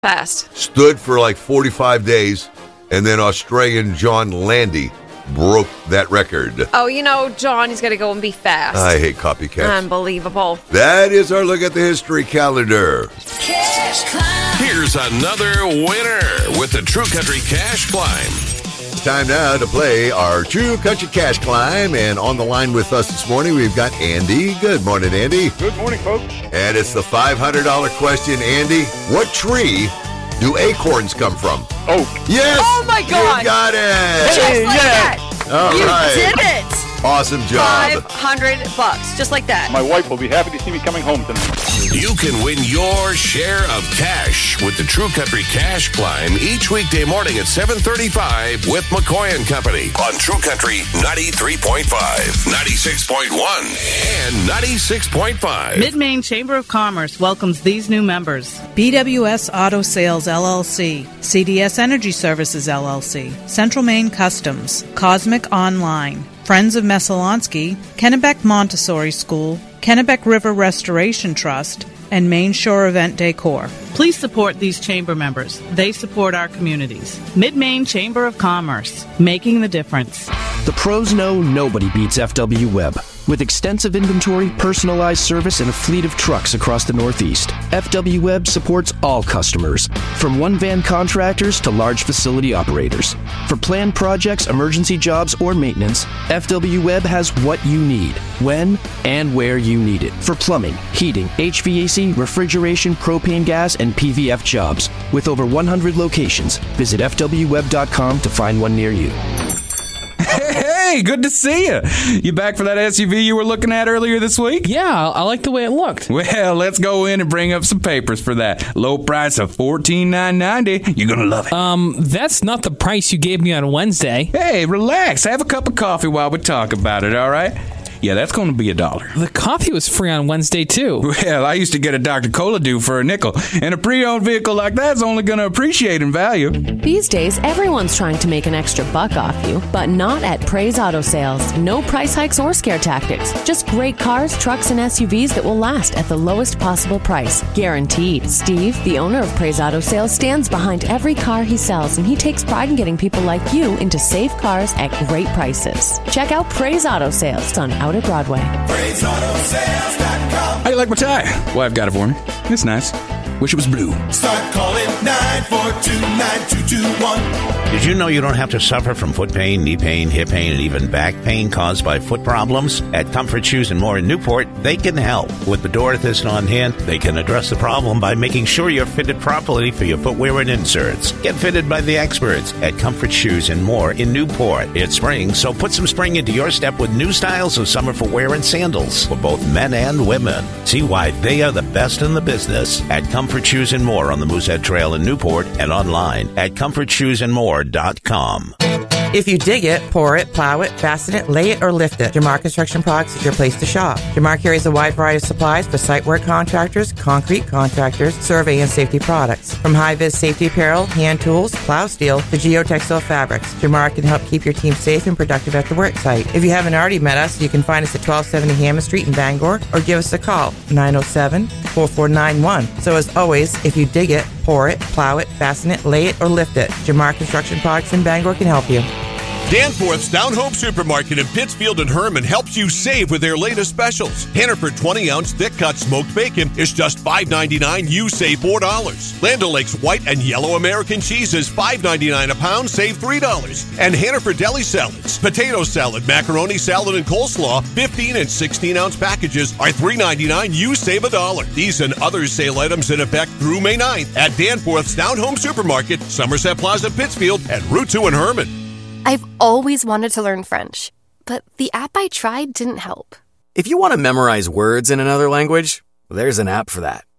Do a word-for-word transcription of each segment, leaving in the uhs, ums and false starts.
Fast. Stood for like forty-five days, and then Australian John Landy broke that record. Oh, you know, John, he's got to go and be fast. I hate copycats. Unbelievable. That is our look at the history calendar. Cash Climb. Here's another winner with the True Country Cash Climb. It's time now to play our True Country Cash Climb, and on the line with us this morning, we've got Andy. Good morning, Andy. Good morning, folks. And it's the five hundred dollars question, Andy. What tree do acorns come from? Oak. Yes! Oh, my God. You got it! Just like yeah. that. All you right. did it. Awesome job. five hundred bucks, just like that. My wife will be happy to see me coming home tonight. You can win your share of cash with the True Country Cash Climb each weekday morning at seven thirty-five with McCoy and Company on True Country ninety-three point five, ninety-six point one, and ninety-six point five. Mid-Maine Chamber of Commerce welcomes these new members. B W S Auto Sales, L L C, C D S Energy Services, L L C, Central Maine Customs, Cosmic Online, Friends of Messalonsky, Kennebec Montessori School, Kennebec River Restoration Trust, and Maine Shore Event Decor. Please support these chamber members. They support our communities. Mid-Maine Chamber of Commerce, making the difference. The pros know nobody beats F W Web. With extensive inventory, personalized service, and a fleet of trucks across the Northeast, F W Web supports all customers, from one-van contractors to large facility operators. For planned projects, emergency jobs, or maintenance, F W Web has what you need, when and where you need it. For plumbing, heating, H V A C, refrigeration, propane gas, and P V F jobs. With over one hundred locations, visit F W web dot com to find one near you. Hey, good to see you. You back for that S U V you were looking at earlier this week? Yeah, I like the way it looked. Well, let's go in and bring up some papers for that. Low price of fourteen thousand nine hundred ninety. You're going to love it. Um, that's not the price you gave me on Wednesday. Hey, relax. Have a cup of coffee while we talk about it, all right? Yeah, that's going to be a dollar. The coffee was free on Wednesday, too. Well, I used to get a Doctor Cola Dew for a nickel, and a pre-owned vehicle like that's only going to appreciate in value. These days, everyone's trying to make an extra buck off you, but not at Praise Auto Sales. No price hikes or scare tactics. Just great cars, trucks, and S U Vs that will last at the lowest possible price. Guaranteed. Steve, the owner of Praise Auto Sales, stands behind every car he sells, and he takes pride in getting people like you into safe cars at great prices. Check out Praise Auto Sales on Out at Broadway. Praise Auto Sales dot com. How you like my tie? Well, I've got it for me. It's nice. Wish it was blue. Start calling nine four two, nine two two one. Did you know you don't have to suffer from foot pain, knee pain, hip pain, and even back pain caused by foot problems? At Comfort Shoes and More in Newport, they can help. With the Dorothyst on hand, they can address the problem by making sure you're fitted properly for your footwear and inserts. Get fitted by the experts at Comfort Shoes and More in Newport. It's spring, so put some spring into your step with new styles of summer footwear and sandals for both men and women. See why they are the best in the business at Comfort Shoes and More on the Moosehead Trail in Newport and online at comfort shoes and more dot com. If you dig it, pour it, plow it, fasten it, lay it, or lift it, Jamar Construction Products is your place to shop. Jamar carries a wide variety of supplies for site work contractors, concrete contractors, survey and safety products. From high-vis safety apparel, hand tools, plow steel, to geotextile fabrics, Jamar can help keep your team safe and productive at the work site. If you haven't already met us, you can find us at twelve seventy Hammond Street in Bangor, or give us a call, nine oh seven, four four nine one. So as always, if you dig it, pour it, plow it, fasten it, lay it, or lift it, Jamar Construction Products in Bangor can help you. Danforth's Down Home Supermarket in Pittsfield and Herman helps you save with their latest specials. Hannaford twenty ounce thick cut smoked bacon is just five ninety-nine. You save four dollars. Land O'Lakes white and yellow American cheese is five ninety-nine a pound, save three dollars. And Hannaford deli salads, potato salad, macaroni salad, and coleslaw, fifteen and sixteen ounce packages are three ninety-nine. You save a dollar. These and other sale items in effect through May ninth at Danforth's Down Home Supermarket, Somerset Plaza, Pittsfield, and Route two in Herman. I've always wanted to learn French, but the app I tried didn't help. If you want to memorize words in another language, there's an app for that.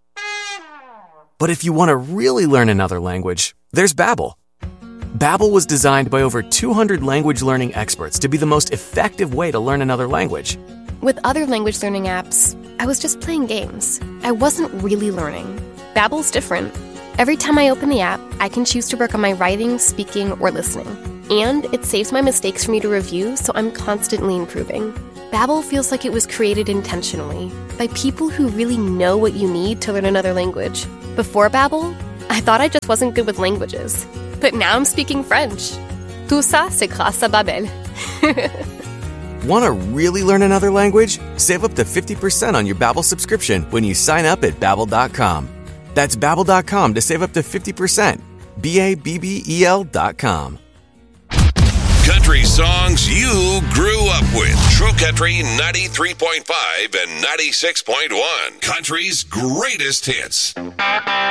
But if you want to really learn another language, there's Babbel. Babbel was designed by over two hundred language learning experts to be the most effective way to learn another language. With other language learning apps, I was just playing games. I wasn't really learning. Babbel's different. Every time I open the app, I can choose to work on my writing, speaking, or listening. And it saves my mistakes for me to review, so I'm constantly improving. Babbel feels like it was created intentionally by people who really know what you need to learn another language. Before Babbel, I thought I just wasn't good with languages, but now I'm speaking French. Tout ça, c'est grâce à Babbel. Want to really learn another language? Save up to fifty percent on your Babbel subscription when you sign up at Babbel dot com. That's Babbel dot com to save up to fifty percent. B A B B E L dot com. Country songs you grew up with. True Country ninety-three point five and ninety-six point one. Country's greatest hits.